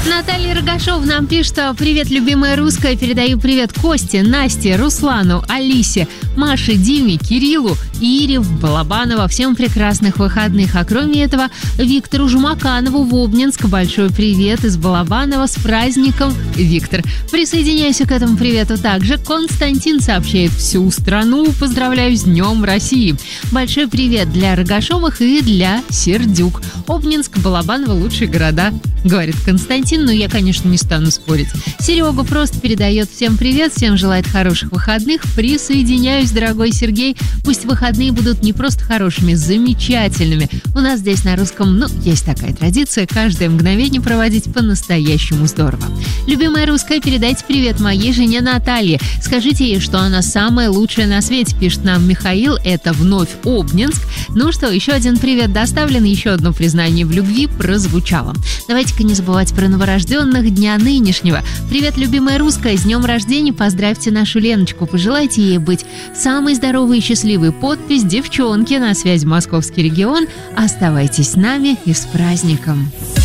Наталья Рогашова нам пишет: привет, любимая русская, передаю привет Косте, Насте, Руслану, Алисе, Маше, Диме, Кириллу, Ире, Балабанова. Всем прекрасных выходных. А кроме этого, Виктору Жумаканову в Обнинск большой привет из Балабанова, с праздником, Виктор. Присоединяюсь к этому привету также. Константин сообщает: всю страну поздравляю с Днем России. Большой привет для Рогашовых и для Сердюк. Обнинск, Балабаново — лучшие города, говорит Константин, но я, конечно, не стану спорить. Серега просто передает всем привет, всем желает хороших выходных. Присоединяюсь, дорогой Сергей. Пусть выходные будут не просто хорошими, замечательными. У нас здесь на русском, есть такая традиция, каждое мгновение проводить по-настоящему здорово. Любимая русская, передайте привет моей жене Наталье. Скажите ей, что она самая лучшая на свете, пишет нам Михаил. Это вновь Обнинск. Ну что, еще один привет доставлен, еще одно признание в любви прозвучало. Давайте-ка не забывать про новорожденных дня нынешнего. Привет, любимая русская, с днем рождения поздравьте нашу Леночку. Пожелайте ей быть самой здоровой и счастливой. Подпись: девчонки. На связи Московский регион. Оставайтесь с нами и с праздником.